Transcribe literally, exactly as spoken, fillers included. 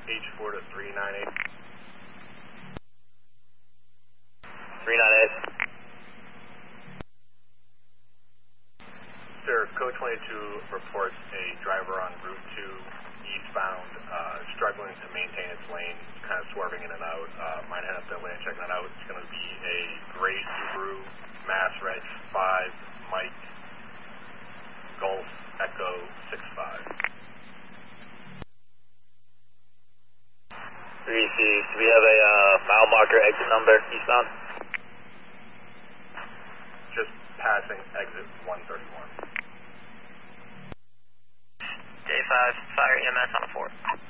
H four to three nine eight. three nine eight. Sir, code twenty-two reports a driver on Route two eastbound, uh, struggling to maintain its lane, kind of swerving in and out. Uh, might head up that way and checking that out. It's going to be a gray Subaru, Mass Reg five, Mike, Golf, Echo six five. three C, do we have a uh, mile marker exit number eastbound? Just passing exit one thirty-one. J five, fire E M S on a four.